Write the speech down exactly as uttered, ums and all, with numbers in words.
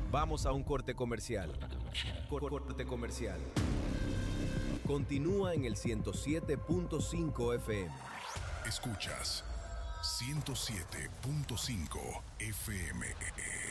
Vamos a un corte comercial. Corte comercial. Continúa en el ciento siete punto cinco F M. Escuchas ciento siete punto cinco F M.